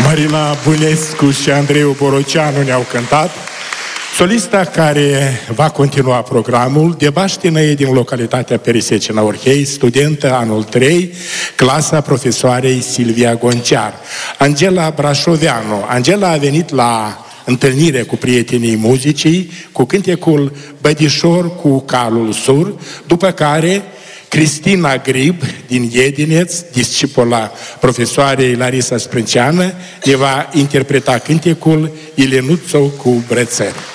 Marina Bunescu și Andreu Boroceanu ne-au cântat. Solista care va continua programul de Baștină e din localitatea Perisecina Orhei, studentă anul 3, clasa profesoarei Silvia Gonciar. Angela Brașoveanu. Angela a venit la întâlnire cu prietenii muzicii, cu cântecul Bădișor cu calul sur, după care Cristina Grib din Iedineț, discipola profesoarei Larisa Sprânceană, ne va interpreta cântecul Ilenuțo cu brățări.